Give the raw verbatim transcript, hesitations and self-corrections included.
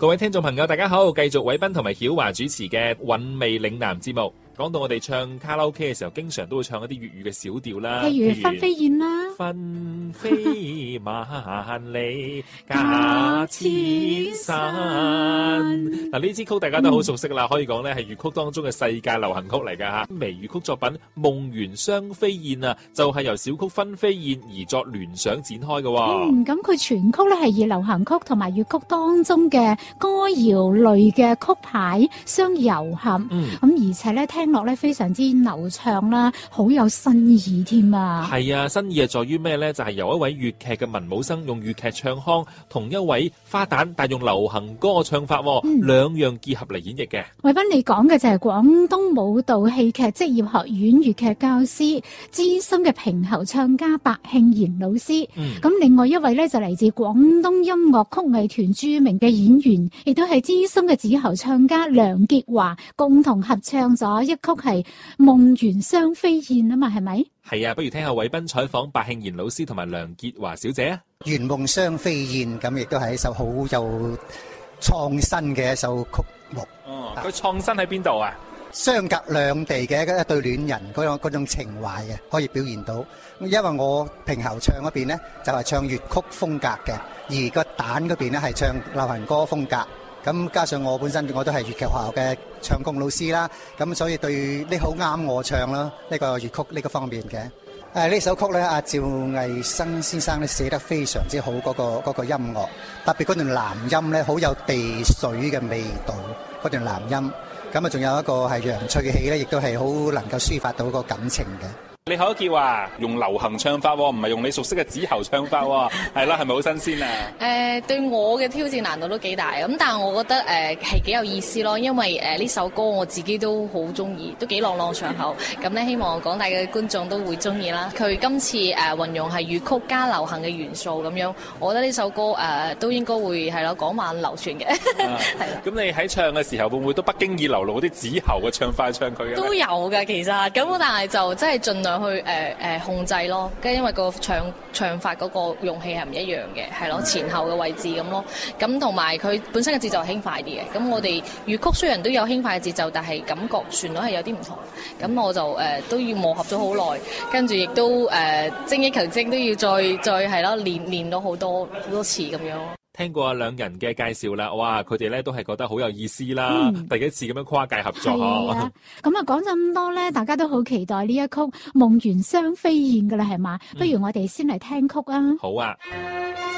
各位聽眾朋友，大家好，繼續偉斌同埋曉華主持嘅韻味嶺南節目。講到我哋唱卡拉 OK 嘅時候，經常都會唱一啲粵語嘅小調啦， 譬如分飛燕啦， 分飛萬里家千山。嗱，呢支曲大家都好熟悉啦，嗯、可以講咧係粵曲當中嘅世界流行曲嚟㗎嚇。微粵曲作品《夢圓雙飛燕》啊，就係、是、由小曲分飛燕而作聯想展開嘅喎。 嗯，咁佢全曲咧係以流行曲同埋粵曲當中嘅歌謠類嘅曲牌相糅合，咁、嗯、而且咧聽落咧非常之流暢啦，好有新意添啊！係啊，新意係在於咩咧？就係、是、由一位粵劇嘅文武生用粵劇唱腔，同一位花旦但用流行歌嘅唱法，嗯、兩樣結合嚟演繹嘅。偉斌，你講嘅就係廣東舞蹈戲劇職業學院粵劇教師、資深嘅評喉唱家白慶賢老師。咁、嗯、另外一位咧就嚟自廣東音樂曲藝團著名嘅演員，亦都係資深嘅子喉唱家梁潔華，共同合唱咗一曲係《夢圓雙飛燕》啊嘛，係咪？ 係啊，不如聽下偉斌採訪白慶賢老師同埋梁潔華小姐啊。 《圓夢雙飛燕》咁亦都係一首好有創新嘅一首曲目。 哦，佢創新喺邊度啊？ 相隔兩地嘅一對戀人嗰種嗰種情懷嘅，可以表現到。因為我評喉唱嗰邊呢，就係唱粵曲風格嘅，而個旦嗰邊呢係唱流行歌風格。咁加上我本身我都係粵劇學校嘅唱功老師啦，咁所以對呢好啱我唱啦，呢個粵曲呢個方面嘅。誒呢首曲咧，阿趙毅生先生咧寫得非常之好，嗰個嗰個音樂，特別嗰段南音咧，好有地水嘅味道，嗰段南音。咁啊，仲有一個係楊翠喜咧，亦都係好能夠抒發到個感情嘅。 你好，叫話用流行唱法喎，唔係用你熟悉嘅子喉唱法喎，係啦，係咪好新鮮啊？ 誒、呃，對我嘅挑戰難度都幾大，咁但係我覺得誒係幾有意思咯，因為誒呢、呃、首歌我自己都好中意，都幾朗朗上口，咁咧希望廣大嘅觀眾都會中意啦。佢今次誒、呃、運用係粵曲加流行嘅元素咁樣，我覺得呢首歌誒、呃、都應該會係咯廣泛流傳嘅。係啦、啊。咁你喺唱嘅時候會唔會都不經意流露嗰啲子喉嘅唱法唱佢嘅？ 都有㗎，其實咁，但係就真係盡量去誒誒、呃呃、控制咯，跟住因為個唱唱法嗰個用氣係唔一樣嘅，係咯，前後嘅位置咁咯，咁同埋佢本身嘅節奏係輕快啲嘅，咁我哋粵曲雖然都有輕快嘅節奏，但係感覺旋律係有啲唔同，咁我就誒、呃、都要磨合咗好耐，跟住亦都誒、呃、精益求精，都要再再係咯練練到好多好多次咁樣。 聽過兩人嘅介紹啦，哇！佢哋咧都係覺得好有意思啦，嗯、第一次咁樣跨界合作嗬。 咁啊，講咁多咧，大家都好期待呢一曲《夢圓雙飛燕》噶啦，係嘛？不如我哋先嚟聽曲啊。 好啊。